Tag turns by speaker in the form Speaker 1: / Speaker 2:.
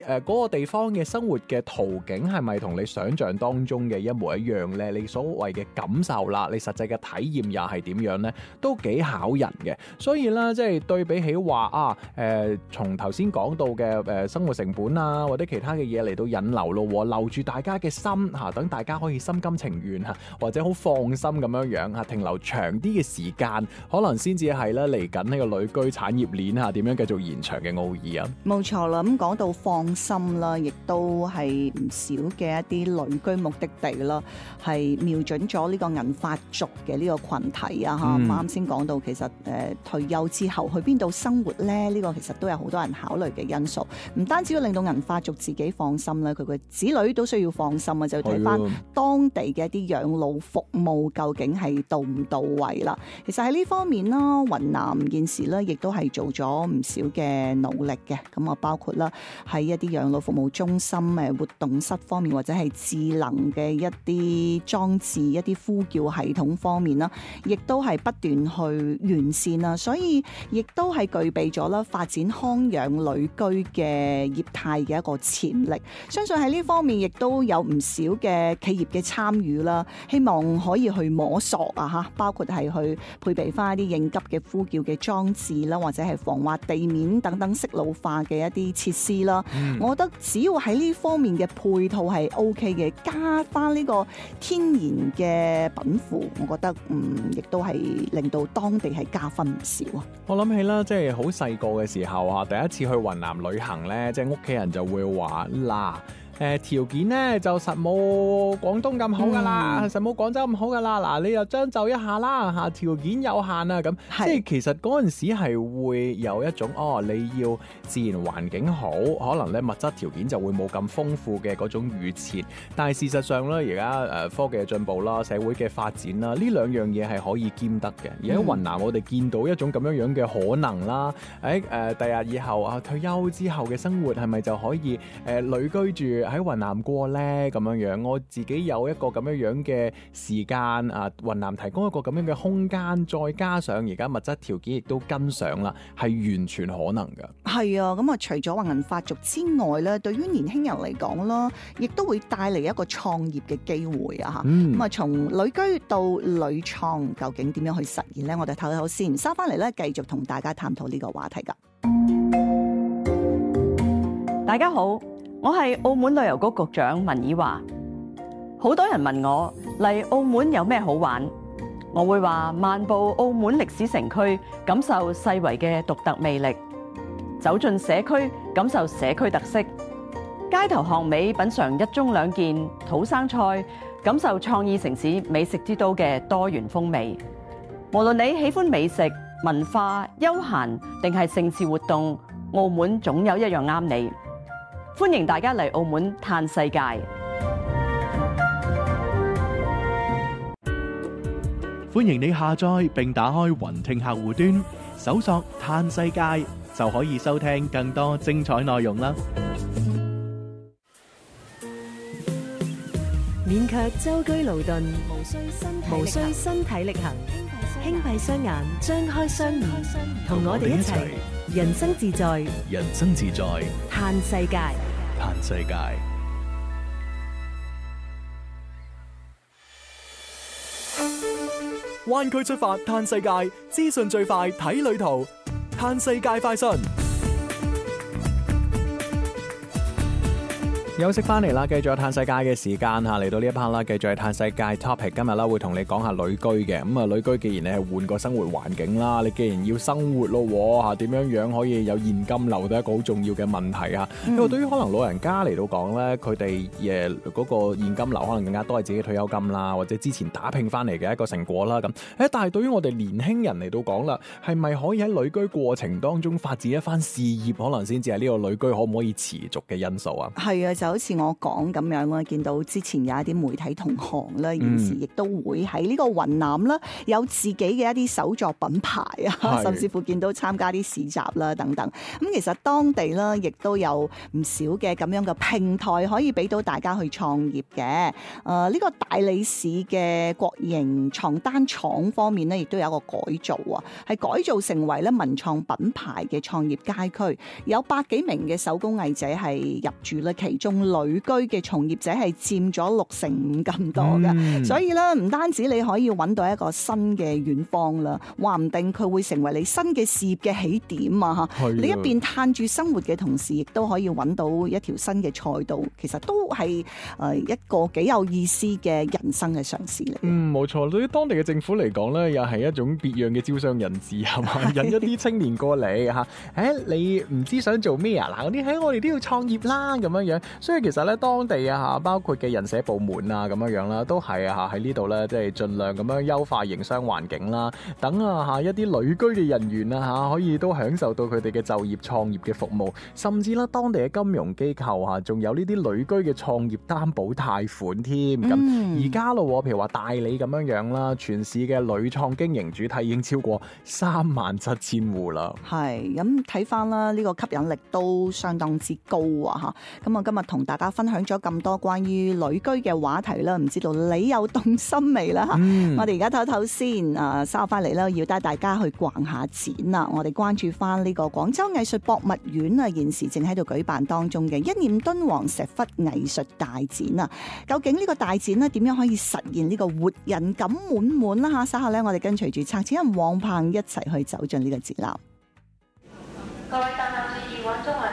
Speaker 1: 嗰個地方嘅生活嘅途徑係咪同你想象當中嘅一模一樣呢？你所謂嘅感受啦，你實際嘅體驗又係點樣呢？都幾考人嘅。所以咧，即係對比起話啊，從頭先講到嘅生活成本啊，或者其他嘅嘢嚟到引流咯，留住大家嘅心嚇，等大家可以心甘情願嚇，或者好放心咁樣嚇，停留長啲嘅時間，可能先至係咧嚟緊呢個旅居產業鏈嚇點樣繼續延長嘅奧義啊！
Speaker 2: 冇錯啦，咁講到放心啦，亦都係唔少嘅一啲旅居目的地啦，係瞄準咗呢個銀髮族嘅呢個群體啊嚇。啱先講到其實退休之後去邊度生活咧？呢個其實都有好多人考慮嘅因素，唔單止要令到銀髮族自己放心啦，佢嘅子女都需要放心啊！就要睇翻當地嘅一啲養老服務究竟係到唔到位啦。其實喺呢方面啦，雲南現時咧亦都係做咗唔少嘅努力嘅，咁啊包括啦喺一啲養老服務中心活動室方面，或者係智能嘅一啲裝置、一啲呼叫系統方面啦，亦都係不斷去完善啦，所以亦都係具備咗啦發展康養旅居嘅業態嘅一個潛力。相信喺呢方面亦都有唔少嘅企業嘅參與啦，希望可以去摸索啊嚇，包括係去配備翻一啲應急嘅呼叫嘅裝置啦，或者係防滑地面等等適路化嘅一啲設施啦。我覺得只要喺呢方面嘅配套係 OK 嘅，加翻呢個天然嘅稟賦，我覺得亦都係令到當地係加分唔少啊！
Speaker 1: 我諗起啦，即係好細個嘅時候啊，第一次去雲南旅行咧，即係屋企人就會話嗱。條件咧就實冇廣東咁好噶啦，實冇廣州咁好噶啦。嗱，你又將就一下啦嚇，條件有限啊咁。即係其實嗰陣時係會有一種你要自然環境好，可能咧物質條件就會冇咁豐富嘅嗰種預設。但係事實上咧，而家科技嘅進步啦，社會嘅發展啦，呢兩樣嘢係可以兼得嘅。而喺雲南，我哋見到一種咁樣嘅可能啦。第日以後退休之後嘅生活係咪就可以旅居住喺雲南過呢？咁樣我自己有一個咁樣嘅時間啊，雲南提供一個咁樣嘅空間，再加上而家物質條件亦都跟上啦，係完全可能㗎。
Speaker 2: 係啊，咁啊，除咗話銀髮族之外咧，對於年輕人嚟講啦，亦都會帶嚟一個創業嘅機會啊嚇。咁啊，從旅居到旅創，究竟點樣去實現呢？我哋唞唞先，收翻嚟咧，繼續同大家探討呢個話題㗎。
Speaker 3: 大家好。我係澳門旅遊局局長文以華，好多人問我嚟澳門有咩好玩，我會話漫步澳門歷史城區，感受世遺嘅獨特魅力；走進社區，感受社區特色；街頭巷尾品嘗一盅兩件土生菜，感受創意城市美食之都嘅多元風味。無論你喜歡美食、文化、休閒定係盛事活動，澳門總有一樣啱你。歡迎大家嚟澳門嘆世界。
Speaker 4: 歡迎你下載並打開雲聽客戶端，搜索嘆世界就可以收聽更多精彩內容啦。
Speaker 5: 勉強舟車勞頓，無需身體力行，輕閉雙眼，張開雙耳，同我哋一齊人生自在，
Speaker 4: 人生自在，
Speaker 5: 嘆世界。
Speaker 4: 嘆世界。灣區出發嘆世界，資訊最快睇旅途，嘆世界快訊。
Speaker 1: 休息翻嚟啦，繼續有嘆世界嘅時間嚇，嚟到呢一 part 啦，繼續係嘆世界 topic。今日啦會同你講下旅居嘅，咁啊旅居既然你係換個生活環境啦，你既然要生活咯嚇，點樣可以有現金流都係一個好重要嘅問題啊。因為對於可能老人家嚟到講咧，佢哋嗰個現金流可能更加多係自己退休金啦，或者之前打拼翻嚟嘅一個成果啦咁。但係對於我哋年輕人嚟到講啦，係咪可以喺旅居過程當中發展一番事業，可能先至係呢個旅居可唔可以持續嘅因素啊？
Speaker 2: 係啊，就好似我講咁樣啦，見到之前有一啲媒體同行啦，現時亦都會喺呢個雲南啦，有自己嘅一啲手作品牌啊，甚至乎見到參加啲市集啦等等。咁其實當地啦，亦都有唔少嘅咁樣嘅平台可以俾到大家去創業嘅。呢個大理市嘅國營床單廠方面呢，亦都有一個改造啊，係改造成為咧文創品牌嘅創業街區，有百幾名嘅手工藝者係入駐啦，其中旅居嘅從業者係佔咗65%咁多嘅，所以咧唔單止你可以揾到一個新嘅遠方啦，話唔定佢會成為你新嘅事業嘅起點啊！嚇，你一邊嘆住生活嘅同時，亦都可以揾到一條新嘅賽道，其實都係一個幾有意思嘅人生嘅嘗試嚟。
Speaker 1: 冇錯，對於當地嘅政府嚟講咧，又係一種別樣嘅招商引資係嘛，引一啲青年過嚟嚇。你唔知想做咩啊？嗱，嗰啲我哋都要創業啦咁樣樣。所以其實咧，當地啊嚇，包括嘅人社部門啊咁樣樣啦，都係啊喺呢度咧，即係盡量咁樣優化營商環境啦，等一啲旅居嘅人員啊可以都享受到佢哋嘅就業創業嘅服務，甚至啦當地嘅金融機構仲有呢啲旅居嘅創業擔保貸款添。咁而家咯，譬如話大理咁樣樣啦，全市嘅旅創經營主體已經超過37000戶啦。
Speaker 2: 係咁睇翻啦，呢個吸引力都相當之高啊！嚇，咁我今日同大家分享咗咁多關於旅居嘅話題啦，唔知道你有動心未啦？我哋而家唞唞先，稍後翻嚟啦，要帶大家去逛下展啦。我哋關注翻呢個廣州藝術博物院啊，現時正喺度舉辦當中嘅一念敦煌石窟藝術大展啊！究竟呢個大展呢點樣可以實現呢個活人感滿滿啦？嚇，稍後咧我哋跟隨住策展人黃鵬一齊去走進呢個展覽。
Speaker 6: 各位大家注意，往中環